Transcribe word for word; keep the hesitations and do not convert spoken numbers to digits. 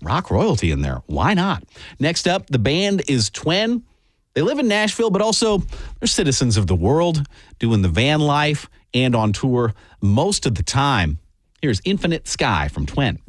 rock royalty in there. Why not? Next up, the band is Twen. They live in Nashville, but also they're citizens of the world, doing the van life and on tour most of the time. Here's Infinite Sky from Twen.